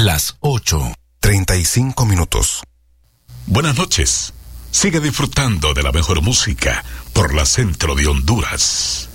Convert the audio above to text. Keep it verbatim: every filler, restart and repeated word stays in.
Las ocho, treinta y cinco minutos. Buenas noches. Sigue disfrutando de la mejor música por la Centro de Honduras.